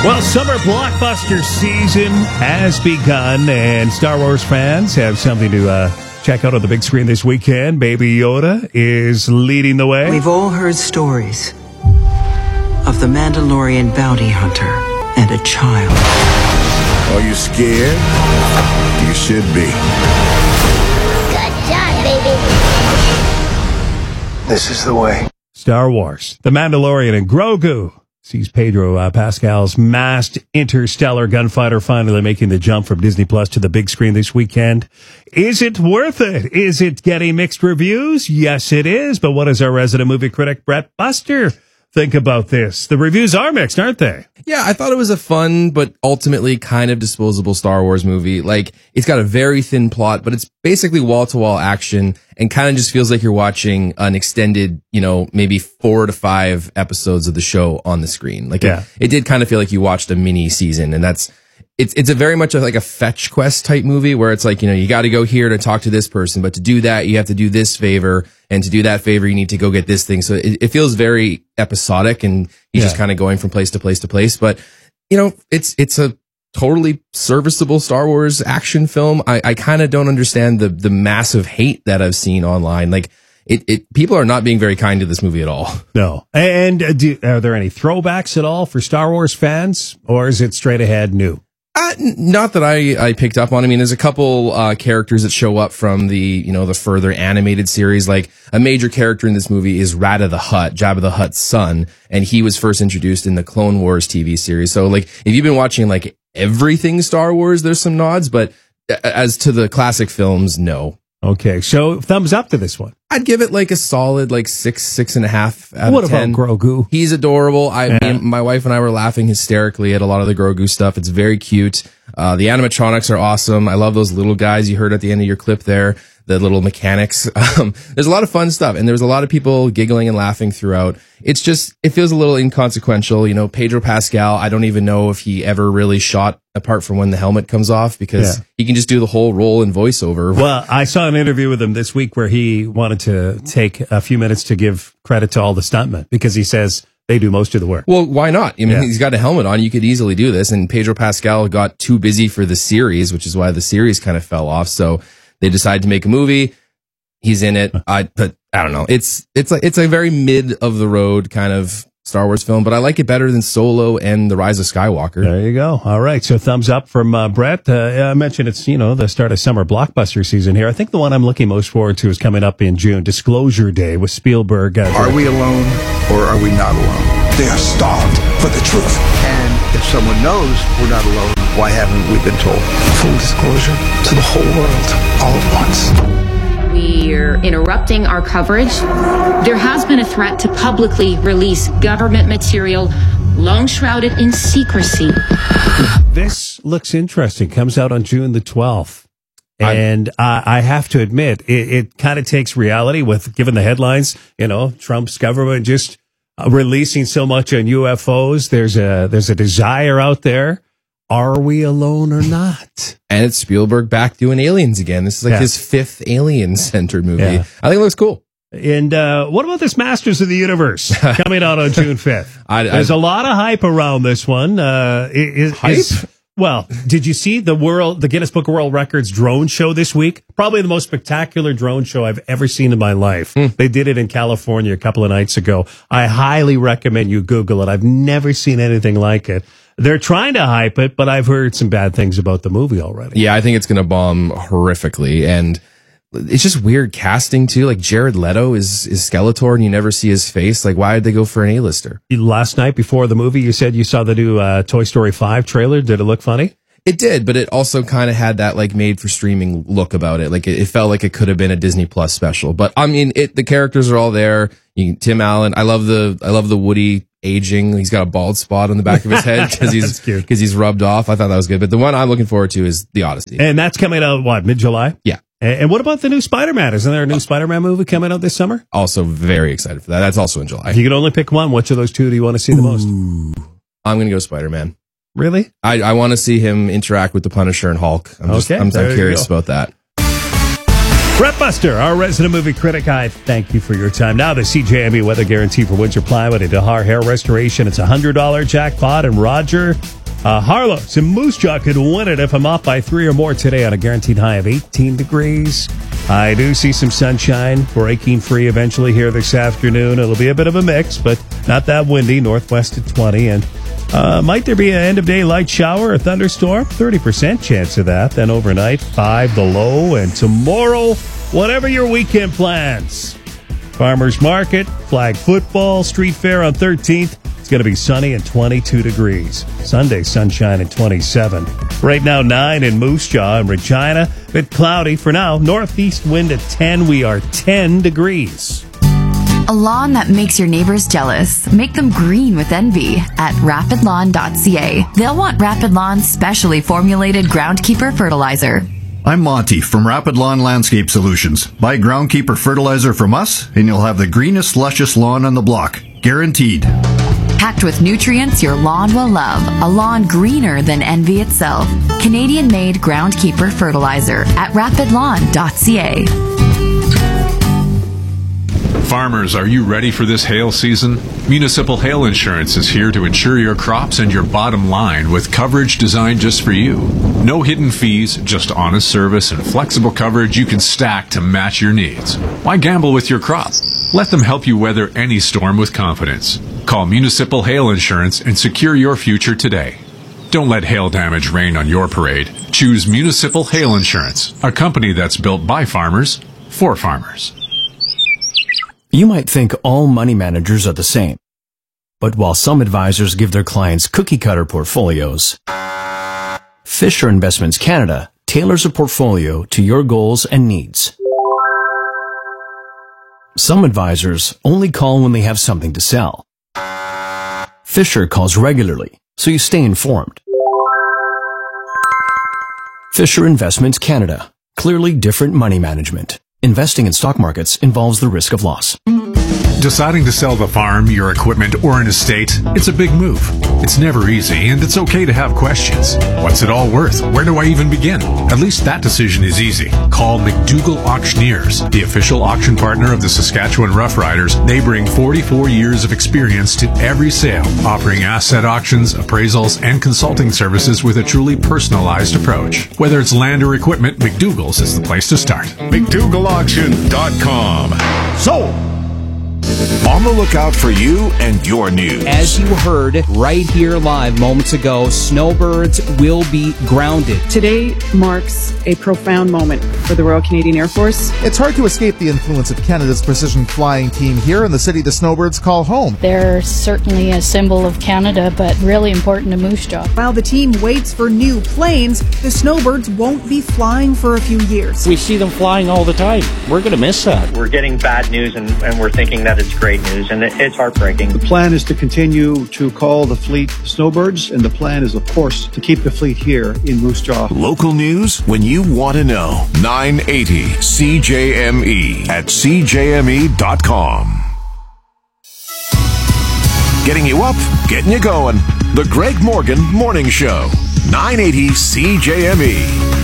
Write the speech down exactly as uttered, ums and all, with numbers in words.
Well, summer blockbuster season has begun, and Star Wars fans have something to uh, check out on the big screen this weekend. Baby Yoda is leading the way. We've all heard stories of the Mandalorian bounty hunter and a child. Are you scared? You should be. Good job, baby. This is the way. Star Wars, The Mandalorian, and Grogu sees Pedro uh, Pascal's masked interstellar gunfighter finally making the jump from Disney Plus to the big screen this weekend. Is it worth it? Is it getting mixed reviews? Yes, it is. But what does our resident movie critic, Brett Buster, think about this? The reviews are mixed, aren't they? Yeah, I thought it was a fun, but ultimately kind of disposable Star Wars movie. Like, it's got a very thin plot, but it's basically wall-to-wall action and kind of just feels like you're watching an extended, you know, maybe four to five episodes of the show on the screen. Like, Yeah. it, it did kind of feel like you watched a mini season, and that's, it's it's a very much like a fetch quest type movie where it's like, you know, you got to go here to talk to this person, but to do that, you have to do this favor, and to do that favor, you need to go get this thing. So it, it feels very episodic, and he's Yeah. just kind of going from place to place to place. But, you know, it's it's a totally serviceable Star Wars action film. I, I kind of don't understand the the massive hate that I've seen online. Like, it, it people are not being very kind to this movie at all. No. And uh, do, are there any throwbacks at all for Star Wars fans, or is it straight ahead new? Uh, n- not that I, I picked up on. I mean, there's a couple uh, characters that show up from the, you know, the further animated series. Like, a major character in this movie is Rata the Hutt, Jabba the Hutt's son, and he was first introduced in the Clone Wars T V series. So, like, if you've been watching, like, everything Star Wars, there's some nods, but as to the classic films, no. Okay, so thumbs up to this one. I'd give it like a solid like six, six and a half out What of about ten. Grogu? He's adorable. I, Yeah. me and my wife and I were laughing hysterically at a lot of the Grogu stuff. It's very cute. Uh, the animatronics are awesome. I love those little guys you heard at the end of your clip there, the little mechanics. Um, there's a lot of fun stuff, and there's a lot of people giggling and laughing throughout. It's just, it feels a little inconsequential. You know, Pedro Pascal, I don't even know if he ever really shot apart from when the helmet comes off, because Yeah. he can just do the whole role in voiceover. Well, I saw an interview with him this week where he wanted to take a few minutes to give credit to all the stuntmen, because he says they do most of the work. Well, why not? I mean, Yeah. he's got a helmet on. You could easily do this. And Pedro Pascal got too busy for the series, which is why the series kind of fell off. So they decided to make a movie. He's in it. I, but I don't know. It's, it's like, it's a very mid of the road kind of Star Wars film, but I like it better than Solo and The Rise of Skywalker. There you go. All right. So thumbs up from uh, Brett. Uh, I mentioned it's, you know, the start of summer blockbuster season here. I think the one I'm looking most forward to is coming up in June, Disclosure Day with Spielberg. Uh, Are we alone or are we not alone? They are starved for the truth. And if someone knows we're not alone, why haven't we been told? Full disclosure to the whole world all at once. We're interrupting our coverage. There has been a threat to publicly release government material long shrouded in secrecy. This looks interesting. Comes out on June the twelfth. And uh, I have to admit, it, it kind of takes reality with, given the headlines, you know, Trump's government just uh, releasing so much on U F Os. There's a, there's a desire out there. Are we alone or not? And it's Spielberg back doing Aliens again. This is like Yeah. his fifth Alien-centered movie. Yeah. I think it looks cool. And uh, what about this Masters of the Universe coming out on June fifth? I- I- There's a lot of hype around this one. Uh, is, Hype? is- well, did you see the world, the Guinness Book of World Records drone show this week? Probably the most spectacular drone show I've ever seen in my life. Hmm. They did it in California a couple of nights ago. I highly recommend you Google it. I've never seen anything like it. They're trying to hype it, but I've heard some bad things about the movie already. Yeah, I think it's going to bomb horrifically. And it's just weird casting, too. Like, Jared Leto is, is Skeletor, and you never see his face. Like, why did they go for an A-lister? Last night before the movie, you said you saw the new uh, Toy Story five trailer. Did it look funny? It did, but it also kind of had that, like, made-for-streaming look about it. Like, it, it felt like it could have been a Disney Plus special. But, I mean, it the characters are all there. You, Tim Allen, I love the I love the Woody aging. He's got a bald spot on the back of his head because he's because he's rubbed off. I thought that was good. But the one I'm looking forward to is The Odyssey. And that's coming out, what, mid-July? Yeah. And, and what about the new Spider-Man? Isn't there a new Spider-Man movie coming out this summer? Also very excited for that. That's also in July. If you could only pick one, which of those two do you want to see the most? I'm going to go Spider-Man. Really? I, I want to see him interact with the Punisher and Hulk. I'm just, Okay, I'm, there I'm you curious go. about that. Brett Buster, our resident movie critic, I thank you for your time. Now the C J M E weather guarantee for Windsor Plywood and Dahar Hair Restoration. It's a one hundred dollars jackpot, and Roger uh, Harlow's in Moose Jaw could win it if I'm off by three or more today on a guaranteed high of eighteen degrees. I do see some sunshine breaking free eventually here this afternoon. It'll be a bit of a mix, but not that windy, northwest at twenty. And uh, might there be an end-of-day light shower or thunderstorm? thirty percent chance of that. Then overnight, five the low. And tomorrow, whatever your weekend plans. Farmers Market, flag football, street fair on thirteenth. It's going to be sunny and twenty-two degrees. Sunday, sunshine and twenty-seven. Right now, nine in Moose Jaw and Regina. A bit cloudy for now. Northeast wind at ten. We are ten degrees. A lawn that makes your neighbors jealous. Make them green with envy at rapid lawn dot c a. They'll want Rapid Lawn's specially formulated Groundkeeper fertilizer. I'm Monty from Rapid Lawn Landscape Solutions. Buy Groundkeeper fertilizer from us, and you'll have the greenest, luscious lawn on the block. Guaranteed. Packed with nutrients your lawn will love. A lawn greener than envy itself. Canadian-made Groundkeeper fertilizer at rapid lawn dot c a. Farmers, are you ready for this hail season? Municipal Hail Insurance is here to insure your crops and your bottom line with coverage designed just for you. No hidden fees, just honest service and flexible coverage you can stack to match your needs. Why gamble with your crop? Let them help you weather any storm with confidence. Call Municipal Hail Insurance and secure your future today. Don't let hail damage rain on your parade. Choose Municipal Hail Insurance, a company that's built by farmers, for farmers. You might think all money managers are the same. But while some advisors give their clients cookie-cutter portfolios, Fisher Investments Canada tailors a portfolio to your goals and needs. Some advisors only call when they have something to sell. Fisher calls regularly, so you stay informed. Fisher Investments Canada. Clearly different money management. Investing in stock markets involves the risk of loss. Deciding to sell the farm, your equipment, or an estate, it's a big move. It's never easy, and it's okay to have questions. What's it all worth? Where do I even begin? At least that decision is easy. Call McDougall Auctioneers, the official auction partner of the Saskatchewan Roughriders. They bring forty-four years of experience to every sale, offering asset auctions, appraisals, and consulting services with a truly personalized approach. Whether it's land or equipment, McDougall's is the place to start. McDougall Auction dot com. So, on the lookout for you and your news. As you heard right here live moments ago, snowbirds will be grounded. Today marks a profound moment for the Royal Canadian Air Force. It's hard to escape the influence of Canada's precision flying team here in the city the snowbirds call home. They're certainly a symbol of Canada, but really important to Moose Jaw. While the team waits for new planes, the snowbirds won't be flying for a few years. We see them flying all the time. We're going to miss that. We're getting bad news, and, and we're thinking that it's great news, and it, it's heartbreaking. The plan is to continue to call the fleet snowbirds, and the plan is, of course, to keep the fleet here in Moose Jaw. Local news when you want to know. nine eighty C J M E at C J M E dot com. Getting you up, getting you going. The Greg Morgan Morning Show. nine eighty C J M E.